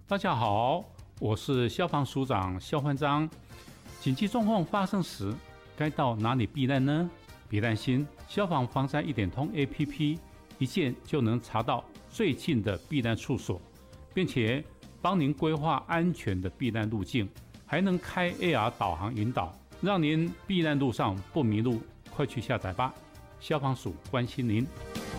大家好，我是消防署长肖焕章。紧急状况发生时，该到哪里避难呢？别担心，消防防灾一点通 APP 一键就能查到最近的避难处所，并且帮您规划安全的避难路径，还能开 AR 导航引导，让您避难路上不迷路。快去下载吧，消防署关心您。